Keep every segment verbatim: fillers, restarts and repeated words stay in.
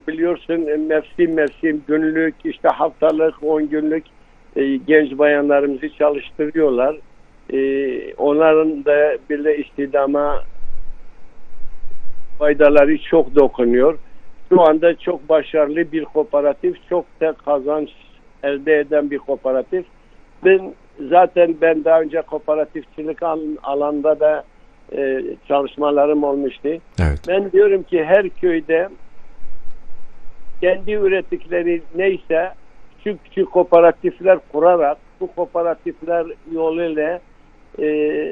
biliyorsun e, mevsim mevsim günlük işte haftalık on günlük e, genç bayanlarımızı çalıştırıyorlar. E, onların da bile istihdama faydaları çok dokunuyor. Şu anda çok başarılı bir kooperatif, çok da kazanç elde eden bir kooperatif. Ben zaten ben daha önce kooperatifçilik alanında da e, çalışmalarım olmuştu. Evet. Ben diyorum ki her köyde kendi ürettikleri neyse küçük küçük kooperatifler kurarak bu kooperatifler yoluyla e,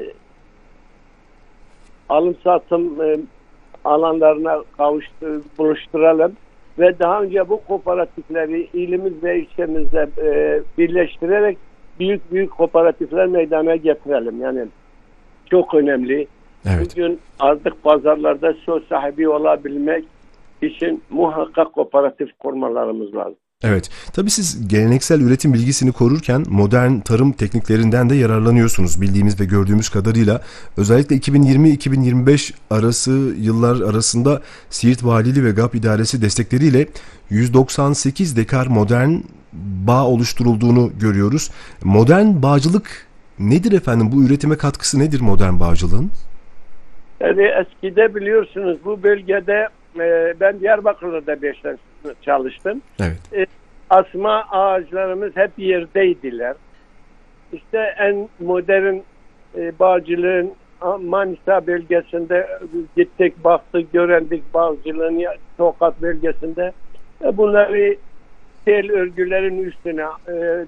alım satım e, alanlarına kavuştur, buluşturalım ve daha önce bu kooperatifleri ilimiz ve ilçemizde e, birleştirerek büyük büyük kooperatifler meydana getirelim. Yani çok önemli. Evet. Bugün artık pazarlarda söz sahibi olabilmek için muhakkak kooperatif kurmalarımız lazım. Evet. Tabii siz geleneksel üretim bilgisini korurken modern tarım tekniklerinden de yararlanıyorsunuz. Bildiğimiz ve gördüğümüz kadarıyla özellikle iki bin yirmi iki bin yirmi beş arası yıllar arasında Siirt Valiliği ve GAP İdaresi destekleriyle yüz doksan sekiz dekar modern bağ oluşturulduğunu görüyoruz. Modern bağcılık nedir efendim? Bu üretime katkısı nedir modern bağcılığın? Yani eskide biliyorsunuz bu bölgede e, ben Diyarbakır'da beş sene çalıştım. Evet. E, asma ağaçlarımız hep yerdeydiler. İşte en modern e, bağcılığın Manisa bölgesinde gittik, baktık, görendik bağcılığın Tokat bölgesinde. E, bunları tel örgülerin üstüne e,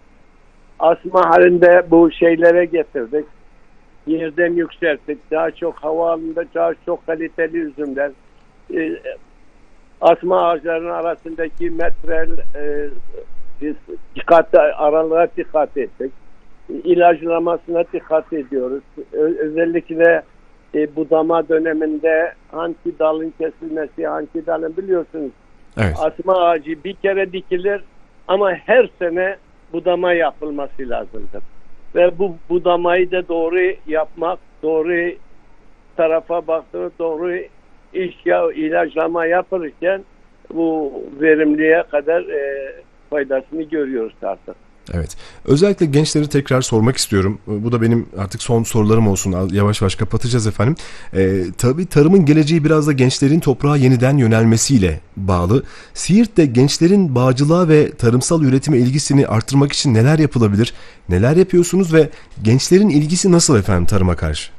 asma halinde bu şeylere getirdik. Yerden yükselttik. Daha çok hava alında daha çok kaliteli üzümler. E, asma ağaçlarının arasındaki metrel e, dikkat, aralığa dikkat ettik. İlaçlamasına dikkat ediyoruz. Ö- özellikle e, budama döneminde hangi dalın kesilmesi, hangi dalın biliyorsunuz. Evet. Asma ağacı bir kere dikilir ama her sene budama yapılması lazımdır. Ve bu budamayı da doğru yapmak, doğru tarafa baktığınız, doğru iş ya ilaçlama yapılırken bu verimliğe kadar e, faydasını görüyoruz artık. Evet. Özellikle gençleri tekrar sormak istiyorum. Bu da benim artık son sorularım olsun. Yavaş yavaş kapatacağız efendim. Ee, tabii tarımın geleceği biraz da gençlerin toprağa yeniden yönelmesiyle bağlı. Siirt'te gençlerin bağcılığa ve tarımsal üretime ilgisini arttırmak için neler yapılabilir? Neler yapıyorsunuz ve gençlerin ilgisi nasıl efendim tarıma karşı?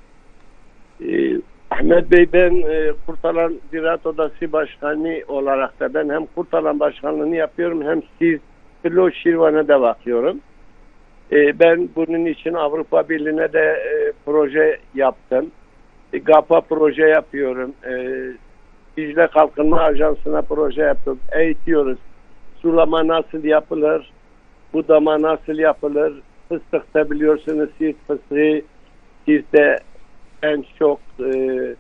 Ee, Ahmet Bey, ben e, Kurtalan Ziraat Odası Başkanı olarak da ben hem Kurtalan Başkanlığını yapıyorum hem Siirt Filo Şirvan'a da bakıyorum. E, ben bunun için Avrupa Birliği'ne de e, proje yaptım. E, GAP'a proje yapıyorum. E, Dicle Kalkınma Ajansı'na proje yaptım. Eğitiyoruz. Sulama nasıl yapılır? Budama nasıl yapılır? Fıstıkta biliyorsunuz Siirt fıstığı Siirt'te en çok e, e,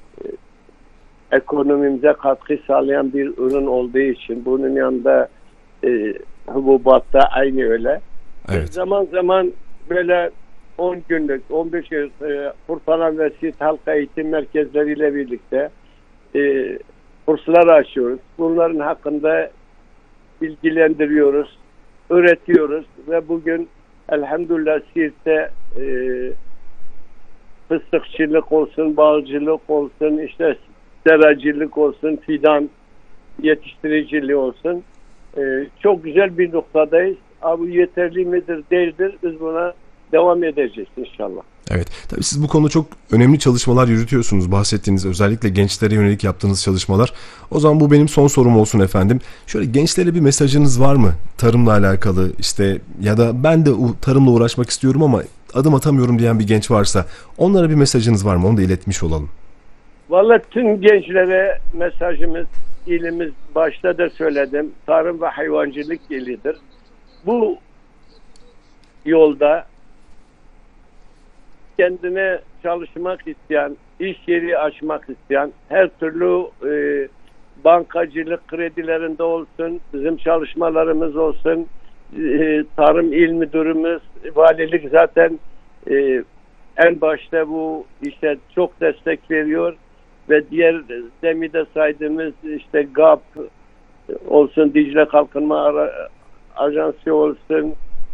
ekonomimize katkı sağlayan bir ürün olduğu için bunun yanında e, hububatta aynı öyle. Evet. Zaman zaman böyle on günlük, on beş gün e, Kurtalan ve Siirt Halk Eğitim Merkezleriyle birlikte e, kurslar açıyoruz. Bunların hakkında bilgilendiriyoruz, öğretiyoruz ve bugün elhamdülillah Siirt'te e, fıstıkçılık olsun, bağcılık olsun, işte seracılık olsun, fidan yetiştiriciliği olsun. Ee, çok güzel bir noktadayız. Abi yeterli midir, değildir. Biz buna devam edeceğiz inşallah. Evet. Tabii siz bu konuda çok önemli çalışmalar yürütüyorsunuz. Bahsettiğiniz özellikle gençlere yönelik yaptığınız çalışmalar. O zaman bu benim son sorum olsun efendim. Şöyle gençlere bir mesajınız var mı? Tarımla alakalı işte ya da ben de tarımla uğraşmak istiyorum ama adım atamıyorum diyen bir genç varsa onlara bir mesajınız var mı? Onu da iletmiş olalım. Vallahi tüm gençlere mesajımız, ilimiz başta da söyledim. Tarım ve hayvancılık ilidir. Bu yolda kendine çalışmak isteyen, iş yeri açmak isteyen, her türlü e, bankacılık kredilerinde olsun, bizim çalışmalarımız olsun, e, tarım il müdürümüz, valilik zaten e, en başta bu işte çok destek veriyor. ve diğer demin de saydığımız işte G A P olsun, Dicle Kalkınma Ara- Ajansı olsun,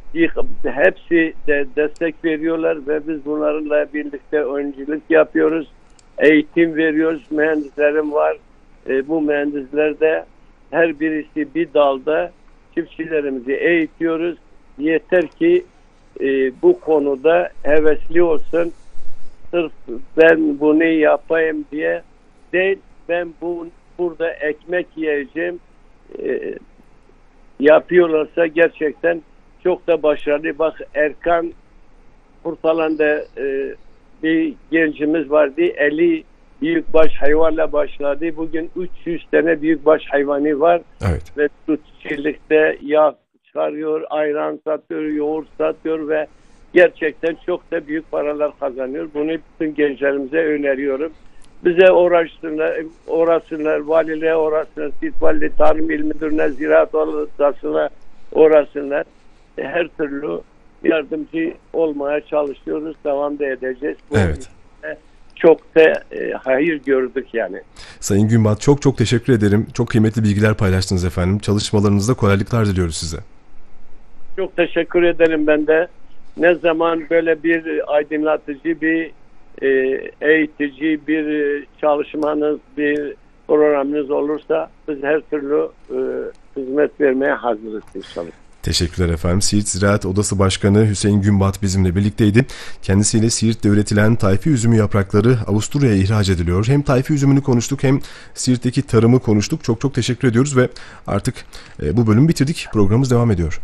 hepsi de destek veriyorlar ve biz bunlarla birlikte öncülük yapıyoruz. Eğitim veriyoruz. Mühendislerim var. E, bu mühendisler de her birisi bir dalda çiftçilerimizi eğitiyoruz. Yeter ki e, bu konuda hevesli olsun. Sırf ben bunu yapayım diye değil, ben bu burada ekmek yiyeceğim e, yapıyorlarsa gerçekten çok da başarılı. Bak, Erkan Kurtalan'da e, bir gencimiz vardı. elli büyükbaş hayvanla başladı. Bugün üç yüz tane büyükbaş hayvanı var. Evet. Ve sütçilikte yağ çıkarıyor, ayran satıyor, yoğurt satıyor ve gerçekten çok da büyük paralar kazanıyor. Bunu bütün gençlerimize öneriyorum. Bize uğraşsınlar, uğraşsınlar, valiliğe uğraşsınlar, Siirt Valiliği Tarım İl Müdürlüğü'ne, Ziraat Odası'na uğraşsınlar. Her türlü yardımcı olmaya çalışıyoruz, devam da edeceğiz. Bu Evet. Çok da e, hayır gördük yani. Sayın Günbat, çok çok teşekkür ederim. Çok kıymetli bilgiler paylaştınız efendim. Çalışmalarınızda kolaylıklar diliyoruz size. Çok teşekkür ederim ben de. Ne zaman böyle bir aydınlatıcı, bir e, eğitici, bir e, çalışmanız, bir programınız olursa biz her türlü e, hizmet vermeye hazırız inşallah. Teşekkürler efendim. Siirt Ziraat Odası Başkanı Hüseyin Günbat bizimle birlikteydi. Kendisiyle Siirt'te üretilen tayfi üzümü yaprakları Avusturya'ya ihraç ediliyor. Hem tayfi üzümünü konuştuk hem Siirt'teki tarımı konuştuk. Çok çok teşekkür ediyoruz ve artık e, bu bölümü bitirdik. Programımız devam ediyor.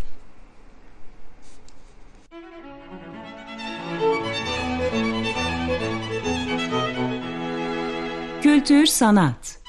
Kültür, sanat.